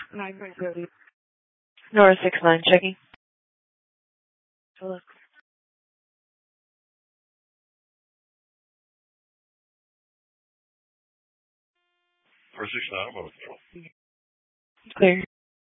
9.30. Nora 69 checking. Hello. 469, I'm on the control. Clear.